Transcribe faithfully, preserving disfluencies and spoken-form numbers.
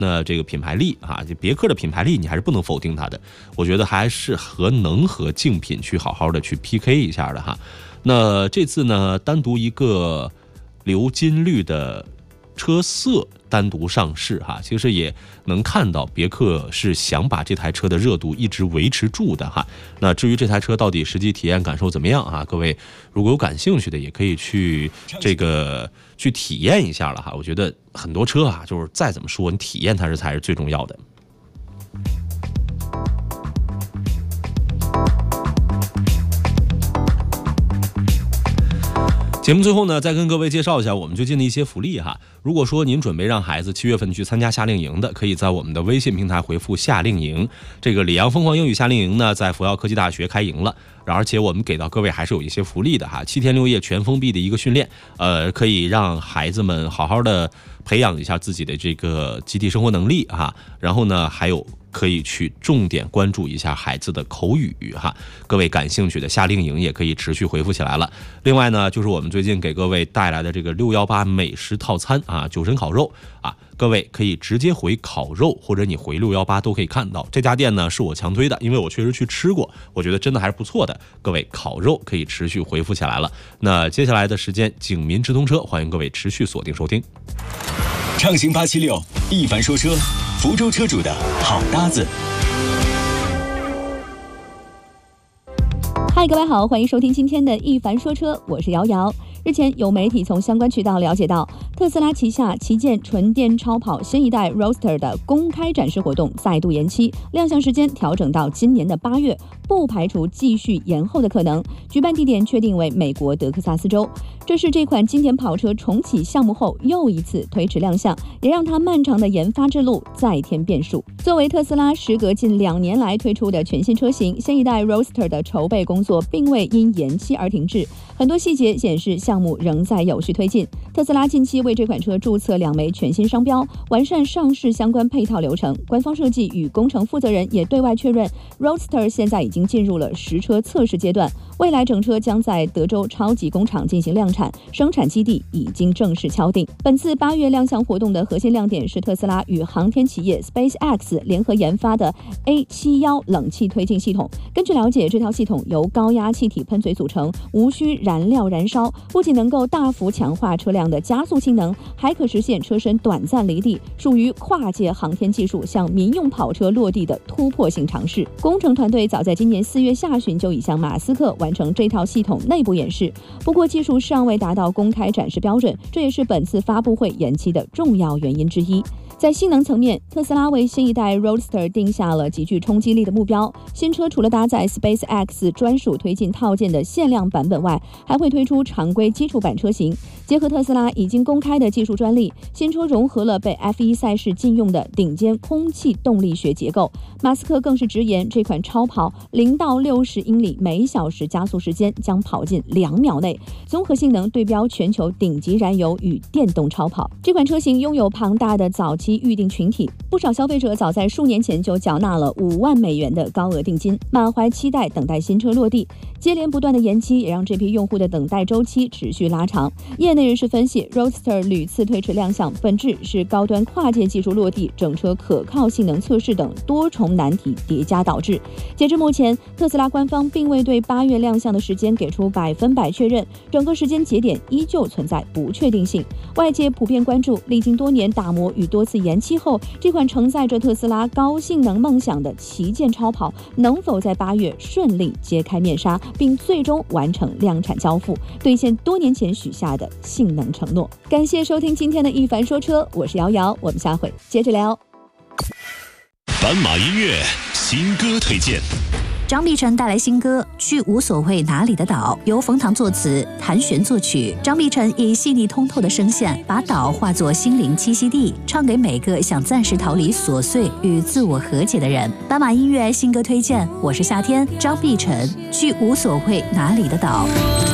那这个品牌力啊，这别克的品牌力你还是不能否定它的，我觉得还是和能和竞品去好好的去 P K 一下的哈。那这次呢，单独一个鎏金绿的车色单独上市哈，其实也能看到别克是想把这台车的热度一直维持住的哈。那至于这台车到底实际体验感受怎么样啊？各位如果有感兴趣的，也可以去这个去体验一下了哈。我觉得很多车啊，就是再怎么说，你体验它是才是最重要的。节目最后呢，再跟各位介绍一下我们最近的一些福利哈。如果说您准备让孩子七月份去参加夏令营的，可以在我们的微信平台回复夏令营。这个里昂疯狂英语夏令营呢，在福耀科技大学开营了，而且我们给到各位还是有一些福利的哈，七天六夜全封闭的一个训练，呃，可以让孩子们好好的培养一下自己的这个集体生活能力哈。然后呢，还有可以去重点关注一下孩子的口语哈。各位感兴趣的夏令营也可以持续回复起来了。另外呢，就是我们最近给各位带来的这个六一八美食套餐啊，九神烤肉啊，各位可以直接回烤肉，或者你回六一八都可以看到。这家店呢是我强推的，因为我确实去吃过，我觉得真的还是不错的。各位烤肉可以持续回复起来了。那接下来的时间，警民直通车，欢迎各位持续锁定收听。 畅行八七六，一凡说车，福州车主的好搭子。 嗨，各位好，欢迎收听今天的一凡说车，我是瑶瑶。日前有媒体从相关渠道了解到，特斯拉旗下旗舰纯电超跑新一代 Roadster 的公开展示活动再度延期，亮相时间调整到今年的八月，不排除继续延后的可能。举办地点确定为美国德克萨斯州。这是这款经典跑车重启项目后又一次推迟亮相，也让它漫长的研发之路再添变数。作为特斯拉时隔近两年来推出的全新车型，新一代 Roadster 的筹备工作并未因延期而停滞，很多细节显示项目仍在有序推进。特斯拉近期为这款车注册两枚全新商标，完善上市相关配套流程。官方设计与工程负责人也对外确认 Roadster 现在已经进入了实车测试阶段，未来整车将在德州超级工厂进行量产，生产基地已经正式敲定。本次八月亮相活动的核心亮点是特斯拉与航天企业 SpaceX 联合研发的 A 七十一 冷气推进系统。根据了解，这套系统由高压气体喷嘴组成，无需燃料燃烧，不仅能够大幅强化车辆的加速性能，还可实现车身短暂离地，属于跨界航天技术向民用跑车落地的突破性尝试。工程团队早在今年四月下旬就已向马斯克完成这套系统内部演示，不过技术尚未达到公开展示标准，这也是本次发布会延期的重要原因之一。在性能层面，特斯拉为新一代 Roadster 定下了极具冲击力的目标。新车除了搭载 SpaceX 专属推进套件的限量版本外，还会推出常规基础版车型。结合特斯拉已经公开的技术专利，新车融合了被 F 一 赛事禁用的顶尖空气动力学结构。马斯克更是直言，这款超跑零到六十英里每小时加速时间将跑进两秒内，综合性能对标全球顶级燃油与电动超跑。这款车型拥有庞大的早期预定群体，不少消费者早在数年前就缴纳了五万美元的高额定金，满怀期待等待新车落地。接连不断的延期也让这批用户的等待周期持续拉长。业内人士分析， Roadster 屡次推迟亮相，本质是高端跨界技术落地、整车可靠性能测试等多重难题叠加导致。截至目前，特斯拉官方并未对八月亮相的时间给出百分百确认，整个时间节点依旧存在不确定性。外界普遍关注，历经多年打磨与多次延期后，这款承载着特斯拉高性能梦想的旗舰超跑能否在八月顺利揭开面纱，并最终完成量产交付，兑现多年前许下的性能承诺。感谢收听今天的一凡说车，我是瑶瑶，我们下回接着聊。 斑马音乐新歌推荐。 张碧晨带来新歌《去无所谓哪里的岛》，由冯唐作词，谭旋作曲。张碧晨以细腻通透的声线，把岛化作心灵栖息地，唱给每个想暂时逃离琐碎与自我和解的人。斑马音乐新歌推荐，我是夏天，张碧晨《去无所谓哪里的岛》。